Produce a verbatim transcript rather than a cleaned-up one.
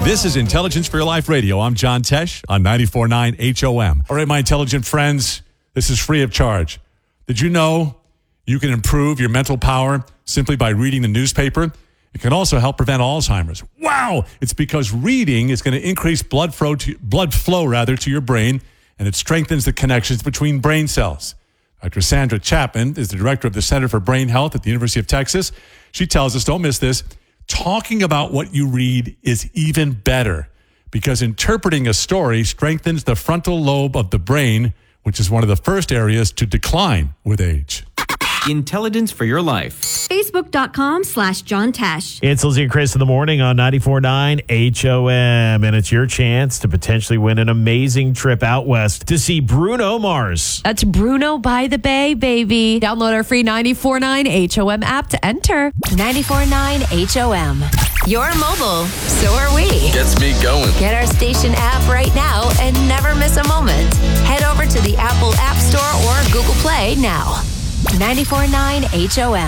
This is Intelligence for Your Life Radio. I'm John Tesh on ninety-four point nine H O M. All right, my intelligent friends, this is free of charge. Did you know you can improve your mental power simply by reading the newspaper? It can also help prevent Alzheimer's. Wow! It's because reading is going to increase blood flow, to, blood flow rather, to your brain, and it strengthens the connections between brain cells. Doctor Sandra Chapman is the director of the Center for Brain Health at the University of Texas. She tells us, don't miss this, talking about what you read is even better because interpreting a story strengthens the frontal lobe of the brain, which is one of the first areas to decline with age. Intelligence for your life. Facebook.com slash John Tesh. It's Lizzie and Chris in the morning on ninety-four point nine H O M, and it's your chance to potentially win an amazing trip out west to see Bruno Mars. That's Bruno by the Bay, baby. Download our free ninety-four point nine H O M app to enter. ninety-four point nine H O M. You're mobile, so are we. Gets me going. Get our station app right now and never miss a moment. Head over to the Apple App Store or Google Play now. ninety-four point nine H O M.